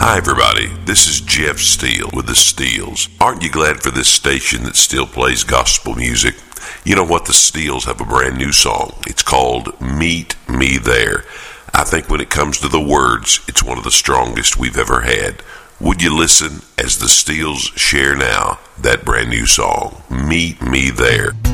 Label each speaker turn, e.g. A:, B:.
A: Hi everybody, this is Jeff Steele with the Steels. Aren't you glad for this station that still plays gospel music? You know what, the Steels have a brand new song. It's called Meet Me There. I think when it comes to the words, it's one of the strongest we've ever had. Would you listen as the Steels share now that brand new song, Meet Me There?